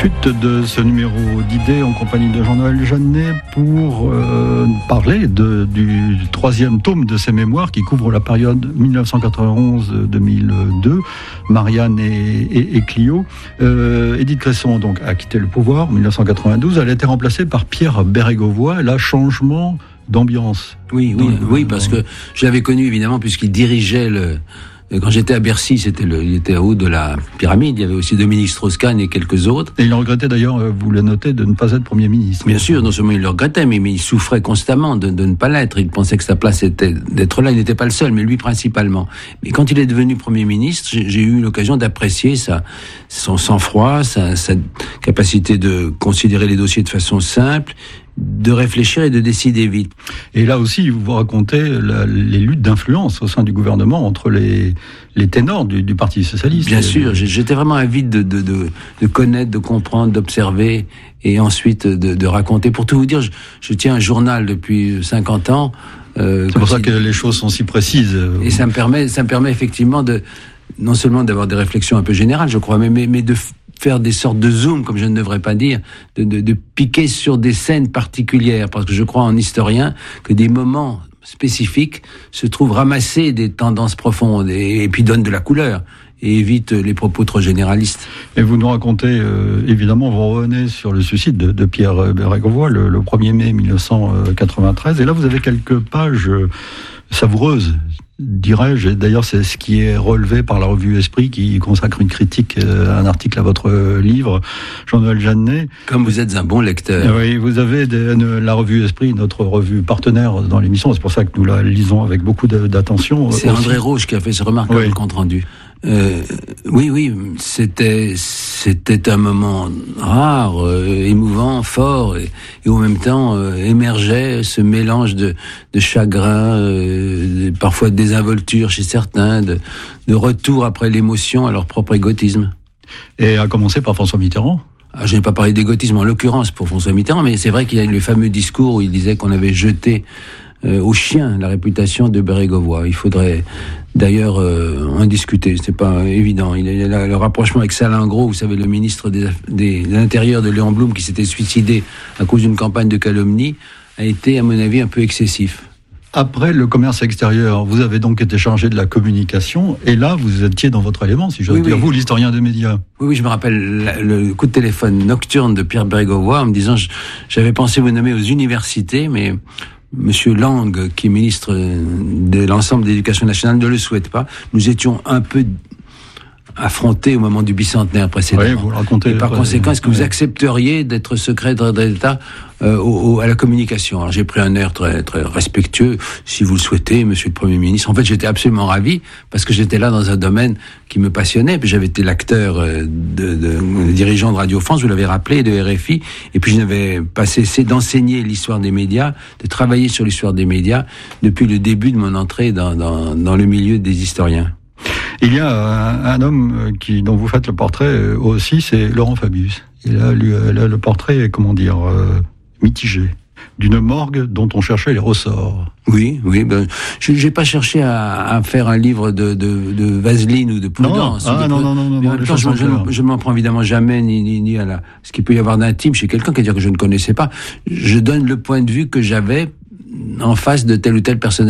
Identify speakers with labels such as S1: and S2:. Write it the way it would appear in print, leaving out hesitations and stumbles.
S1: Suite de ce numéro d'idées en compagnie de Jean-Noël Jeannet pour parler du troisième tome de ses mémoires qui couvre la période 1991-2002, Marianne et Clio. Édith Cresson donc a quitté le pouvoir en 1992. Elle a été remplacée par Pierre Bérégovoy. Là, changement d'ambiance.
S2: Oui, parce que je l'avais connu évidemment puisqu'il dirigeait quand j'étais à Bercy, il était au haut de la pyramide. Il y avait aussi Dominique Strauss-Kahn et quelques autres.
S1: Et il regrettait d'ailleurs, vous le notez, de ne pas être Premier ministre.
S2: Bien sûr, non seulement il le regrettait, mais il souffrait constamment de ne pas l'être. Il pensait que sa place était d'être là. Il n'était pas le seul, mais lui principalement. Mais quand il est devenu Premier ministre, j'ai eu l'occasion d'apprécier son sang-froid, sa capacité de considérer les dossiers de façon simple, de réfléchir et de décider vite.
S1: Et là aussi, vous racontez les luttes d'influence au sein du gouvernement entre les ténors du Parti socialiste.
S2: Bien sûr, j'étais vraiment avide de connaître, de comprendre, d'observer et ensuite de raconter. Pour tout vous dire, je tiens un journal depuis 50 ans.
S1: C'est pour ça que les choses sont si précises.
S2: Et ça me permet effectivement non seulement d'avoir des réflexions un peu générales, je crois, mais de faire des sortes de zoom, comme je ne devrais pas dire, de piquer sur des scènes particulières, parce que je crois en historien que des moments spécifiques se trouvent ramassés des tendances profondes et puis donnent de la couleur et évitent les propos trop généralistes.
S1: Et vous nous racontez, évidemment, vous revenez sur le suicide de Pierre Bérégovoy le 1er mai 1993, et là vous avez quelques pages savoureuses, dirais-je. D'ailleurs, c'est ce qui est relevé par la revue Esprit, qui consacre une critique, un article à votre livre, Jean-Noël Jeannet.
S2: Comme vous êtes un bon lecteur.
S1: Oui, vous avez la revue Esprit, notre revue partenaire dans l'émission. C'est pour ça que nous la lisons avec beaucoup d'attention.
S2: C'est André Roche qui a fait ce remarquable compte rendu. Oui, c'était un moment rare, émouvant, fort, et en même temps émergeait ce mélange de chagrin, parfois de désinvolture chez certains, de retour après l'émotion à leur propre égotisme.
S1: Et à commencer par François Mitterrand.
S2: Je n'ai pas parlé d'égotisme en l'occurrence pour François Mitterrand, mais c'est vrai qu'il y a le fameux discours où il disait qu'on avait jeté au chien la réputation de Bérégovoy. Il faudrait d'ailleurs en discuter, c'est pas évident. Il y a le rapprochement avec Salingro, vous savez, le ministre de l'Intérieur de Léon Blum, qui s'était suicidé à cause d'une campagne de calomnie, a été, à mon avis, un peu excessif.
S1: Après le commerce extérieur, vous avez donc été chargé de la communication, et là, vous étiez dans votre élément, si j'ose dire, vous, l'historien des médias.
S2: Oui, je me rappelle le coup de téléphone nocturne de Pierre Bérégovoy en me disant, j'avais pensé vous nommer aux universités, mais Monsieur Lang, qui est ministre de l'ensemble de l'éducation nationale, ne le souhaite pas. Nous étions un peu affrontés au moment du bicentenaire précédent.
S1: Oui, vous le racontez.
S2: Et par conséquent, est-ce que vous accepteriez d'être secrétaire d'État à la communication? Alors j'ai pris un air très très respectueux, si vous le souhaitez, Monsieur le Premier ministre. En fait, j'étais absolument ravi parce que j'étais là dans un domaine qui me passionnait. Puis j'avais été l'acteur de dirigeant de Radio France, vous l'avez rappelé, de RFI. Et puis je n'avais pas cessé d'enseigner l'histoire des médias, de travailler sur l'histoire des médias depuis le début de mon entrée dans le milieu des historiens.
S1: Il y a un homme dont vous faites le portrait aussi, c'est Laurent Fabius. Et là, le portrait est, mitigé. D'une morgue dont on cherchait les ressorts.
S2: Oui, j'ai pas cherché à faire un livre de vaseline ou de prudence.
S1: Non.
S2: Mais en même temps, je m'en prends évidemment jamais ni à ce qu'il peut y avoir d'intime chez quelqu'un, qui dire que je ne connaissais pas. Je donne le point de vue que j'avais en face de telle ou telle personnalité.